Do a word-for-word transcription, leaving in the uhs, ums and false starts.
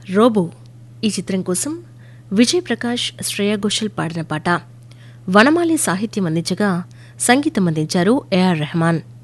Robo ఈ చిత్రం కోసం విజయ్ ప్రకాష్, శ్రేయా ఘోషల్ పాడిన పాట. వనమాలి సాహిత్యం అందించగా సంగీతం అందించారు ఏఆర్ రెహమాన్.